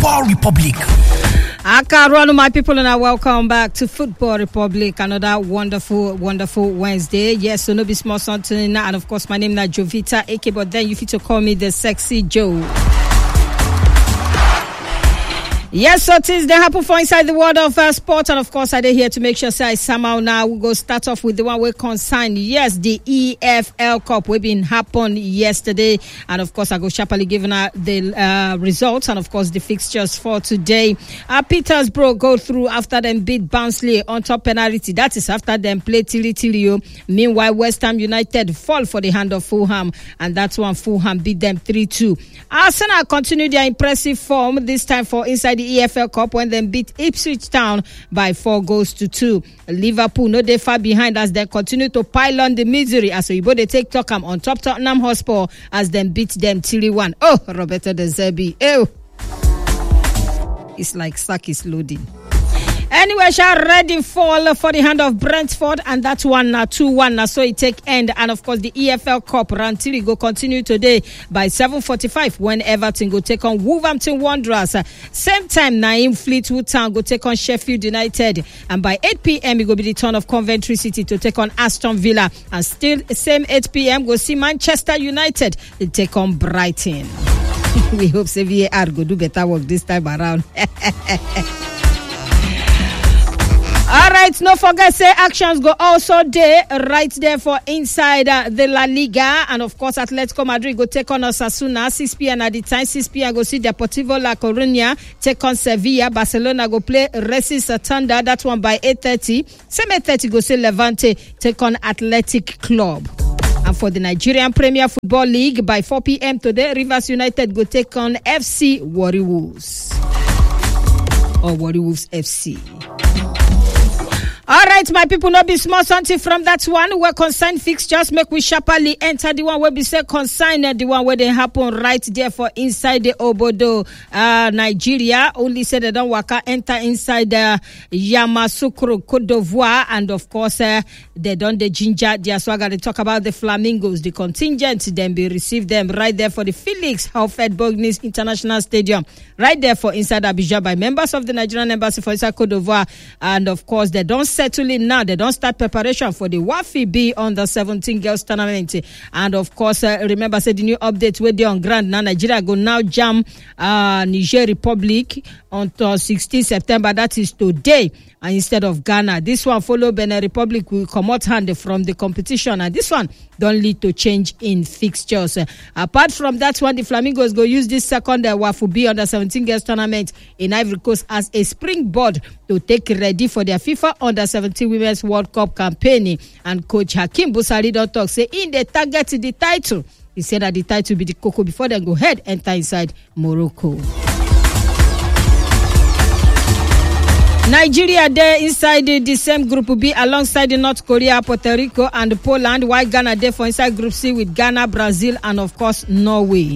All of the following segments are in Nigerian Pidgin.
Football Republic. Akarwanu, my people, and welcome back to Football Republic. Another wonderful Wednesday. Yes, so no be small something. And of course, my name is Jovita AK, but then you fit to call me the Sexy Joe. Yes, so things they happen for inside the world of sport, and of course, I dey here to make sure say somehow now we go start off with the one we concern. Yes, the EFL Cup we been happen yesterday, and of course, I go sharply giving the results and of course the fixtures for today. Petersburg go through after them beat Barnsley on top penalty. That is after them play Tilly. Meanwhile, West Ham United fall for the hand of Fulham, and that's one Fulham beat them 3-2. Arsenal continue their impressive form this time for inside the EFL Cup when they beat Ipswich Town by 4-2. Liverpool no dey far behind as they continue to pile on the misery as Oyibo they take Tottenham on top Tottenham Hotspur as they beat them 3-1. Oh, Roberto De Zerbi. Oh, it's like sack is loading. Anyway, shall ready fall for the hand of Brentford, and that one now 2-1 now, so it take end. And of course, the EFL Cup run till it go continue today by 7:45 when Everton go take on Wolverhampton Wanderers. Same time, Naim Fleetwood Town go take on Sheffield United, and by 8 p.m. it will be the turn of Coventry City to take on Aston Villa, and still same 8 p.m. go see Manchester United to take on Brighton. We hope VAR go do better work this time around. All right, no forget say actions go also there right there for inside the La Liga, and of course Atletico Madrid go take on Osasuna 6 p.m. at the time. 6 p.m. go see Deportivo La Coruña take on Sevilla. Barcelona go play Racing Santander, that one by 8:30. Same 8:30 go see Levante take on Athletic Club. And for the Nigerian Premier Football League by 4 p.m. today, Rivers United go take on FC Warri Wolves or Warri Wolves FC. All right, my people, no be small something from that one. We're concerned fixtures. Make we sharply enter the one where we say concern the one where they happen right there for inside the Obodo, Nigeria. Only say they don't waka enter inside the Yamoussoukro, Côte d'Ivoire, and of course they don't the ginger their swagger. They talk about the Flamingos, the contingent. Then be receive them right there for the Felix Houphouët-Boigny International Stadium, right there for inside Abidjan by members of the Nigerian Embassy for inside Côte d'Ivoire, and of course they don't settle in now. They don't start preparation for the WAFI B under 17 girls tournament. And of course, remember, say the new update where they on ground now. Nigeria go now jam Niger Republic until 16 September. That is today. And instead of Ghana, this one follow Benin Republic will come out hand from the competition, and this one don't lead to change in fixtures. Apart from that one, the Flamingos go use this second WAFUB under 17 girls tournament in Ivory Coast as a springboard to take ready for their FIFA under 17 Women's World Cup campaign. And coach Hakim Busari don't talk say in the target the title. He said that the title will be the cocoa before they go ahead enter inside Morocco. Nigeria there inside the same group will be alongside the North Korea, Puerto Rico, and Poland, while Ghana there for inside Group C with Ghana, Brazil, and of course Norway.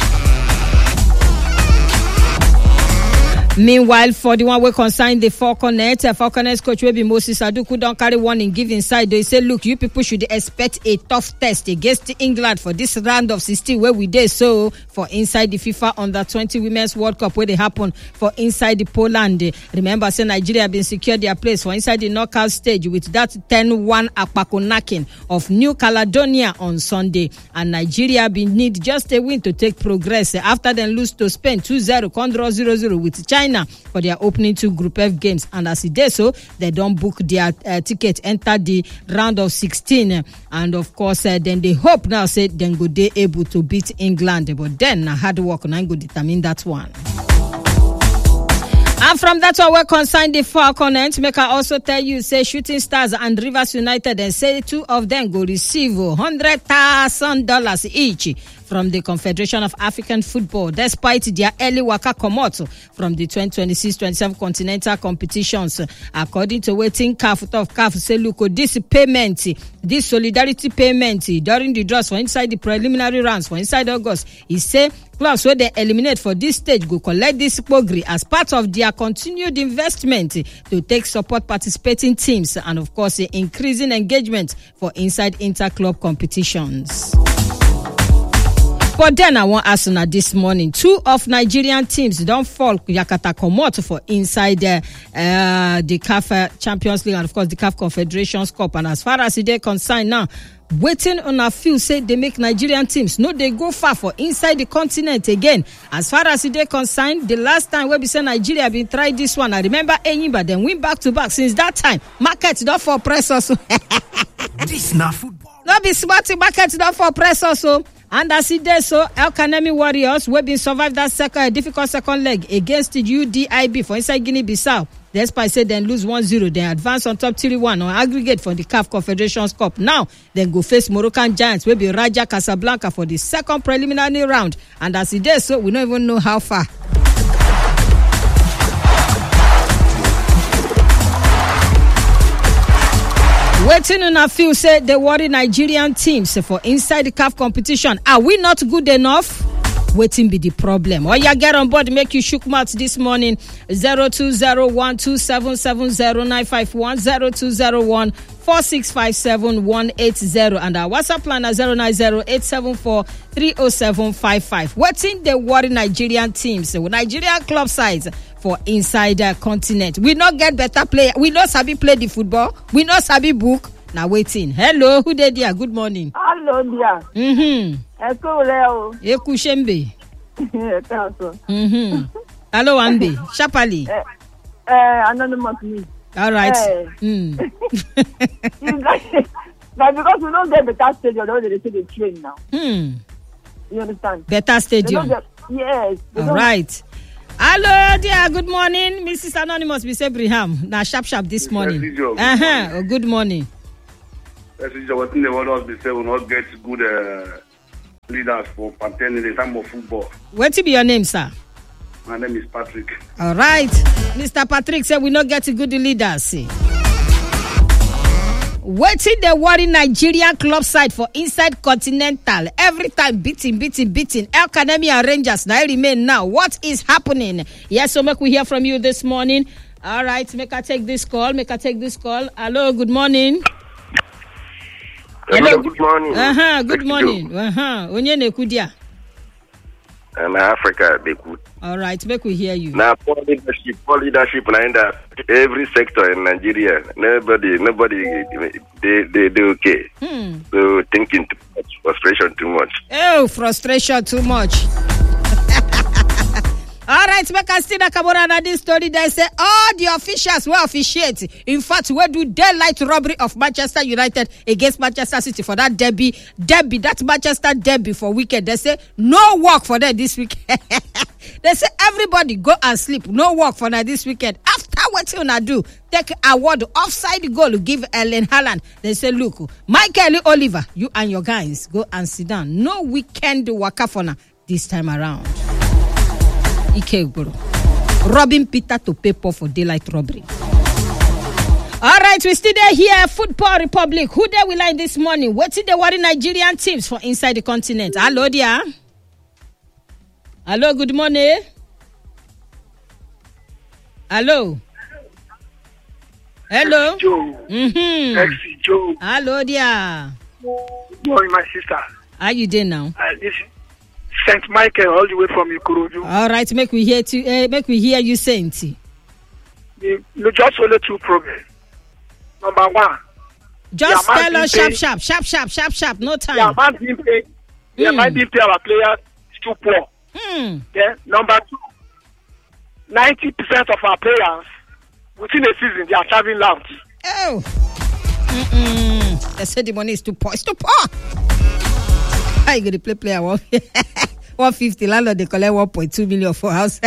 Meanwhile, for the one we concern the Falconets coach will be Moses Aduku don't carry warning give inside. They say, look, you people should expect a tough test against England for this round of 16 where we did so for inside the FIFA under 20 Women's World Cup where they happen for inside the Poland. Remember, say Nigeria have been secured their place for inside the knockout stage with that 10-1 Akpakonacking of New Caledonia on Sunday. And Nigeria been need just a win to take progress after they lose to Spain 2-0, draw 0-0 with China for their opening two Group F games, and as it does so, they don't book their ticket enter the round of 16, and of course then they hope now say then go they able to beat England, but then hard work now go determine that one. And from that one, we're concerned the Falconets. Make I also tell you, say Shooting Stars and Rivers United, and say two of them go receive $100,000 each from the Confederation of African Football, despite their early waka comot from the 2026-27 continental competitions. According to waiting CAF say, look, this payment, this solidarity payment during the draws for inside the preliminary rounds for inside August, he say clubs where they eliminate for this stage go collect this pogri as part of their continued investment to take support participating teams and of course increasing engagement for inside inter-club competitions. But then I want ask una this morning. 2 of Nigerian teams don't fall yakata comot for inside the CAF Champions League and of course the CAF Confederations Cup. And as far as they concerned now, waiting on a few say they make Nigerian teams no they go far for inside the continent again. As far as they concerned, the last time we say Nigeria been tried this one, I remember Enyimba then win back to back. Since that time, market don't for press also. This na football. Not be smart market don't for press also. And as it does so, El Kanemi Warriors will be survived that difficult second leg against the UDIB for inside Guinea-Bissau. Despite say then lose 1-0, then advance on top 3-1 on aggregate for the CAF Confederations Cup. Now, then go face Moroccan Giants, will be Raja Casablanca for the second preliminary round. And as it does so, we don't even know how far. Waiting on a few say they worry Nigerian teams for inside the CAF competition. Are we not good enough? Waiting be the problem. Or you get on board, make you shook mouth this morning. 020127709151 02014657-180 and our WhatsApp line at 090-874-30755. Waiting they worry Nigerian teams, Nigerian club sides for inside the continent. We not get better player. We not sabi play the football. We not sabi book. Now waiting. Hello, who dey there? Good morning. Hello, dear. Eko leo. Eku shembe. Eko. Hello, Ambe. Shapali. Anonymous me. All right. But because we don't get better stadium, they say they train now. You understand? Better stadium. Yes. All right. Hello, dear. Good morning, Mrs. Anonymous. We say Briham. Now sharp this morning. Good morning. Yes, what in the world we say will not get good leaders for pertaining the time of football. What be your name, sir? My name is Patrick. All right. Mr. Patrick said we not get good leaders. Waiting the worry Nigerian club side for inside continental. Every time beating. El Kanemi and Rangers now remain now. What is happening? Yes, so make we hear from you this morning. All right, make I take this call. Hello, good morning. Hello, good morning. Good morning. Onyene Kudia. Africa, they could. All right, make we hear you. Now, poor leadership, in every sector in Nigeria. Nobody, they okay. So thinking too much, frustration too much. Oh, frustration too much. All right, make us see the Kabora this story. They say all the officials will officiate. In fact, we do daylight robbery of Manchester United against Manchester City for that derby, that Manchester derby for weekend. They say no work for them this weekend. They say everybody go and sleep. No work for them this weekend. After what you wanna do, take award offside goal give Erling Haaland. They say, look, Michael Oliver, you and your guys go and sit down. No weekend waka for now this time around. Robbing Peter to pay for daylight robbery. All right, we still there here. Football Republic. Who there we line this morning? What's it the worry Nigerian teams for inside the continent? Hello, dear. Hello, good morning. Hello. Joe. Joe. Hello, dear. Good morning, my sister. How you doing now? This St. Michael, all the way from Ikorodu. All right, make we hear you saying. Just only 2 problems. Number 1. Just tell us sharp. No time. The amount being paid our players is too poor. Then number 2, 90% of our players within a season they are traveling out. Oh. They said the money is too poor. It's too poor. How you gonna play player 150 landlord they collect 1.2 million for house.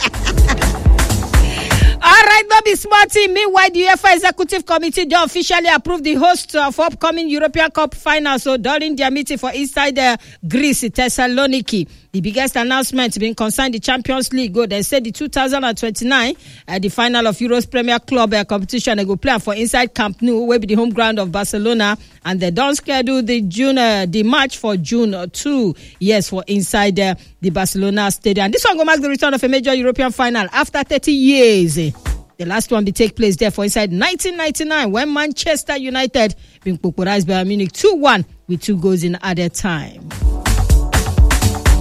All right, Bobby Smarty. Meanwhile, the UEFA Executive Committee they officially approved the host of upcoming European Cup final. So during their meeting for inside Greece, Thessaloniki, the biggest announcement being concerned the Champions League. They said the 2029, the final of Europe's Premier Club competition, they go play for inside Camp Nou, will be the home ground of Barcelona, and they don't schedule the match for June 2. Yes, for inside the Barcelona stadium. This one will mark the return of a major European final after 30 years. The last one will take place there for inside 1999 when Manchester United being popularized by Munich 2-1 with 2 goals in added time.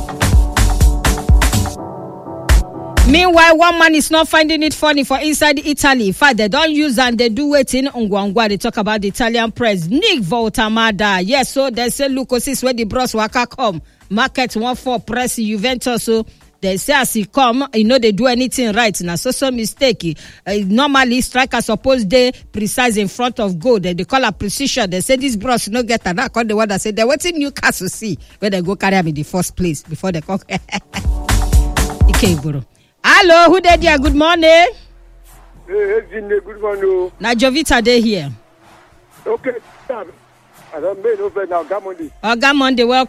Meanwhile, one man is not finding it funny for inside Italy. In fact, they don't use and they do it in Ngwangwa. They talk about the Italian press. Nick Voltamada. Yes, so they say, look, this is where the bros waka come. Market 1-4 press Juventus. So they say as he come, they do anything right. Now, so mistake. Normally, strikers supposed they precise in front of goal. They call a precision. They say this bros no get that. Call the one that said they're waiting Newcastle see where they go carry him in the first place before they come. Okay, bro. Hello, who there? Good morning. Hey, good morning. Now, Jovita day here. Okay, I don't know now. Oga Monday, welcome.